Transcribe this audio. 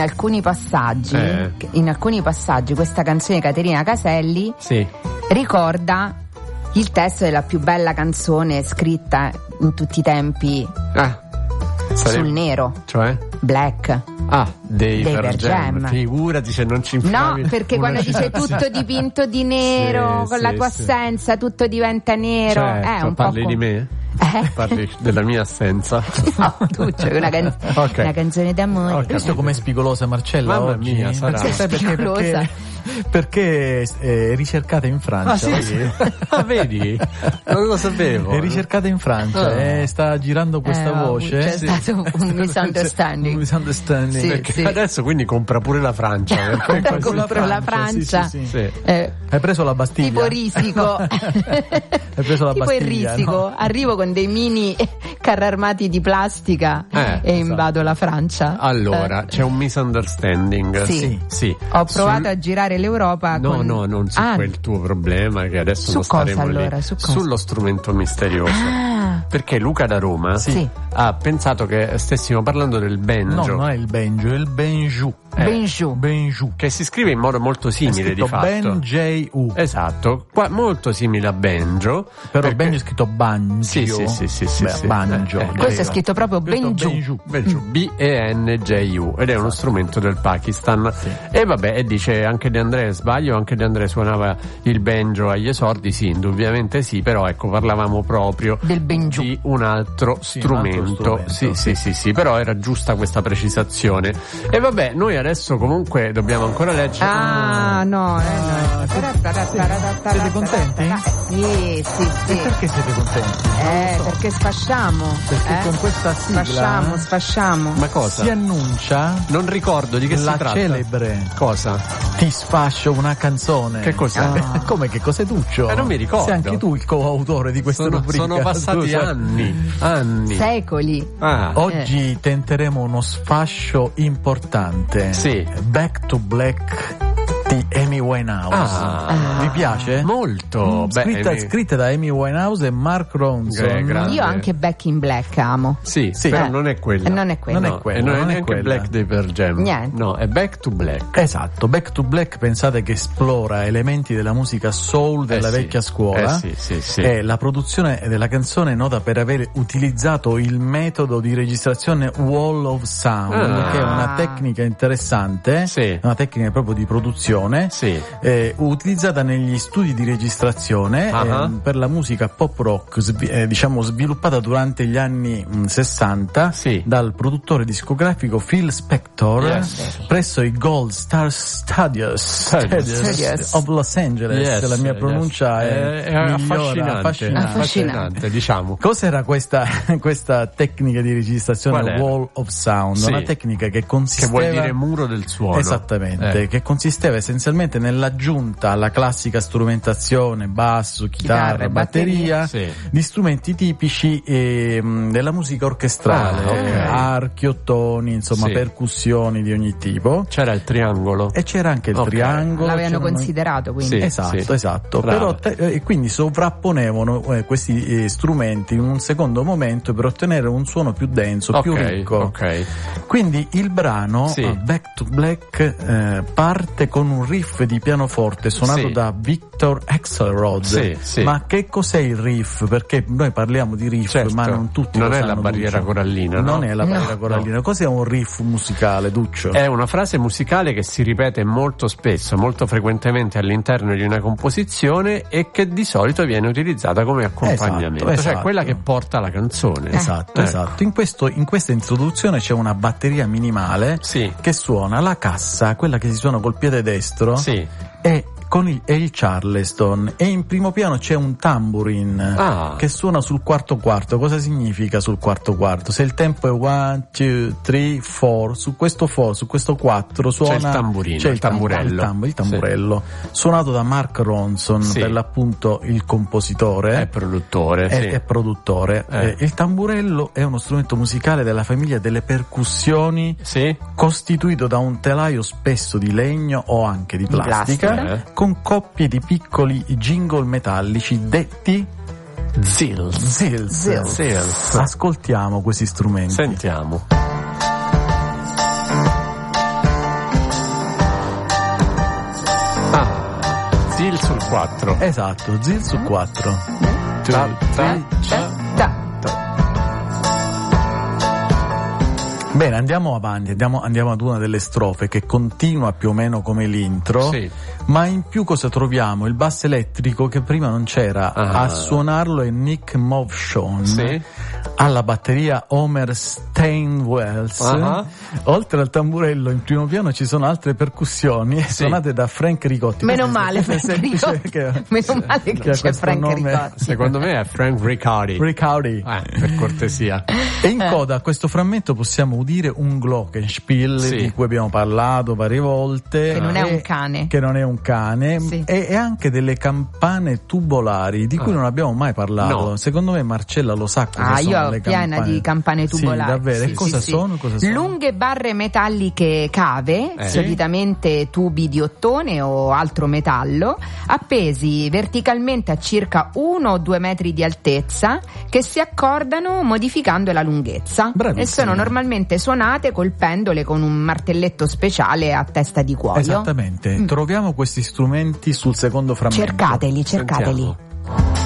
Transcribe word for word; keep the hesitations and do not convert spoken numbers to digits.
alcuni passaggi, Eh. in alcuni passaggi questa canzone di Caterina Caselli Sì. ricorda il testo della più bella canzone scritta in tutti i tempi Ah, sul sarebbe- nero, Cioè? Black. Ah, dei, Dei Pearl Pearl Jam. Jam. Figurati se non ci No, infilavi perché una quando dice citazione. tutto dipinto di nero, Sì, con sì, la tua sì. assenza tutto diventa nero, Certo, è un po' parli com- di me? Eh? Parli della mia assenza? No, tu c'è una, can- Ok. una canzone d'amore. Ok. Visto com'è spigolosa Marcella Mamma oggi? mia, sarà. Sai perché? Spigolosa. Perché, perché è ricercata in Francia. Ah, sì? vedi? Ah, vedi? Non lo sapevo. È ricercata in Francia Ah. e sta girando questa Eh, voce. c'è Sì. stato un misunderstanding. Un misunderstanding. Sì, Perché sì. adesso quindi compra pure la Francia. perché Compra così- con- compro la Francia. Sì, sì, sì. Sì. Eh, Hai preso la Bastiglia? tipo risico. Hai preso la tipo il Bastiglia, risico. no? Arrivo con dei mini carri armati di plastica Eh, e invado la Francia. Allora, Eh. c'è un misunderstanding. Sì. Sì. Ho provato Sul- a girare l'Europa No, con... no, non su Ah, quel tuo problema che adesso Su non cosa, staremo allora? lì. Su cosa? Sullo strumento misterioso. Ah, Perché Luca da Roma Sì. ha pensato che stessimo parlando del No, banjo, non è il banjo, è il benjou. Eh. Benjou. Benjou. che si scrive in modo molto È simile di scritto fatto. Ben-J-U. Esatto, qua, molto simile a banjo. Però perché- banjo è scritto banjo. Sì, sì, sì, sì, sì, Beh, sì. banjo. Eh, eh. Questo è scritto proprio Questo Benjou. benjou. Banjo, B E N J U, ed è uno strumento del Pakistan. E vabbè, e dice anche De André, sbaglio, anche De André suonava il banjo agli esordi? Sì, indubbiamente sì, però ecco, parlavamo proprio Del banjo. di un altro Sì, un altro strumento. strumento, Sì, sì, sì, sì, però era giusta questa precisazione. E vabbè, noi adesso comunque dobbiamo ancora leggere. Ah, no, eh, no. Siete contenti? Sì, sì, sì. Perché siete contenti? Eh, perché sfasciamo. Perché eh? con questa sigla Sfasciamo, sfasciamo. Ma cosa? si annuncia Non ricordo di che la si tratta. celebre Cosa? Ti sfascio una canzone. Che cos'è? Ah. Come che cos'è Tuccio? Eh, non mi ricordo. Sei anche tu il coautore di questa Sono, rubrica. sono passati Scusa. anni, anni. Secoli. Ah, Oggi tenteremo uno sfascio importante. Sì. Back to Black di Amy Winehouse. Ah. Vi piace? molto. Beh, Scritta, Amy- scritta da Amy Winehouse e Mark Ronson. Gra- grande. Io anche Back in Black amo. Sì, Sì. però Eh. non è quella. E non è quella. Non è No, quella, e non è non è neanche quella. Black dei Pearl Jam. Niente. No, è Back to Black. Esatto, Back to Black pensate che esplora elementi della musica soul della Eh sì. vecchia scuola. Eh sì, sì, sì. E la produzione della canzone è nota per aver utilizzato il metodo di registrazione Wall of Sound, Ah. che è una tecnica interessante, Sì. una tecnica proprio di produzione, Sì. eh, utilizzata negli studi di registrazione Ah. eh, per la musica pop rock, svi- eh, diciamo sviluppata durante gli anni mh, sessanta Sì. dal produttore discografico Phil Spector Yes. presso i Gold Star Studios, Studios. Studios. of Los Angeles. Yes, la mia yes. pronuncia è, è, è migliore, affascinante, Affascinante. diciamo. Cos'era questa, questa tecnica di registrazione Qual era? Wall of Sound? Sì. Una tecnica che Che consisteva... vuol dire muro del suono. Esattamente, Eh. che consisteva essenzialmente nell'aggiunta alla classica strumentazione, basso, chitarra, Chitarra e batteria, batteria. Sì. di strumenti tipici ehm, della musica orchestrale, Ah, ok. eh, archi, ottoni, insomma Sì. percussioni di ogni tipo. C'era il triangolo. E c'era anche il Ok. triangolo. L'avevano c'erano- considerato, quindi. Sì. Esatto, esatto. Brava. Però te- e quindi sovrapponevano eh, questi eh, strumenti in un secondo momento per ottenere un suono più denso, più Ok, ricco. ok. Quindi il brano Sì. eh, Back to Black eh, parte con un riff di pianoforte suonato Sì. da Victor Axelrod. Sì, sì. Ma che cos'è il riff? Perché noi parliamo di riff, Certo, ma non tutti non lo è sanno, la barriera Duccio. corallina, no? Non è la No. barriera corallina. Cos'è un riff musicale, Duccio? È una frase musicale che si ripete molto spesso, molto frequentemente all'interno di una composizione e che di solito viene utilizzata come accompagnamento, Esatto, cioè esatto. quella che porta la canzone. Esatto, Ecco. esatto. In, questo, in questa introduzione c'è una batteria minimale Sì. che suona la cassa, quella che si suona col piede destro, Sì. e con il, e il Charleston, e in primo piano c'è un tambourine Ah. che suona sul quarto quarto. Cosa significa sul quarto quarto? Se il tempo è one, two, three, four, su questo four, su questo quattro suona C'è il tamburino, c'è il tamburello. il, tam- il tamburello suonato da Mark Ronson, Sì. per l'appunto il compositore È produttore, e, sì. e produttore. Eh. Eh, il tamburello è uno strumento musicale della famiglia delle percussioni, Sì? costituito da un telaio spesso di legno o anche di plastica, plastica. Eh. con coppie di piccoli jingle metallici detti Zills. zills. Zills. Zills. Ascoltiamo questi strumenti. Sentiamo. quattro. Esatto, zil su quattro. Ta, ta, Ta, ta. Bene, andiamo avanti, andiamo, andiamo ad una delle strofe che continua più o meno come l'intro, Sì. ma in più cosa troviamo? Il basso elettrico che prima non c'era, Ah. a suonarlo è Nick Movshon, Sì. alla batteria Homer Steinwells, Ah. oltre al tamburello in primo piano ci sono altre percussioni suonate da Frank Ricotti. Meno Questo è male, semplice Frank Ricotti. che- Meno male che che ha c'è questo Frank nome. Ricotti. Secondo me è Frank Riccardi. Ricotti. Eh, per cortesia. E in coda a questo frammento possiamo udire un glockenspiel Sì. di cui abbiamo parlato varie volte. Che non è E- un cane. Che non è un cane. Sì. E, e anche delle campane tubolari di cui Ah. non abbiamo mai parlato. No. Secondo me Marcella lo sa cosa Ah, sono io ho le piena campane. di campane tubolari. Sì, davvero. Sì, e cosa sì, sono? sì. Cosa sono? Lunghe barre metalliche cave, Eh. solitamente tubi di ottone o altro metallo, appesi verticalmente a circa uno o due metri di altezza, che si accordano modificando la lunghezza. Bravissima. E sono normalmente suonate colpendole con un martelletto speciale a testa di cuoio. Esattamente. Troviamo questi strumenti sul secondo frammento. Cercateli, cercateli. Sentiamo.